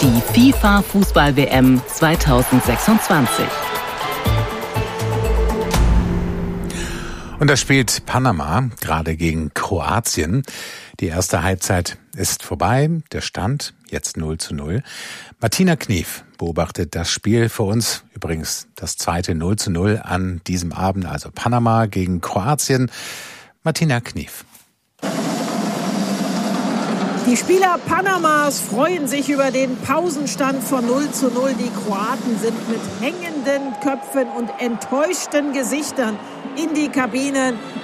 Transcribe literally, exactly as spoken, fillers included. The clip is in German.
die FIFA-Fußball-W M zweitausendsechsundzwanzig. Und da spielt Panama gerade gegen Kroatien. Die erste Halbzeit ist vorbei. Der Stand jetzt null zu null. Martina Knief beobachtet das Spiel für uns. Übrigens das zweite null zu null an diesem Abend. Also Panama gegen Kroatien. Martina Knief. Die Spieler Panamas freuen sich über den Pausenstand von null zu null. Die Kroaten sind mit hängenden Köpfen und enttäuschten Gesichtern in die Kabinen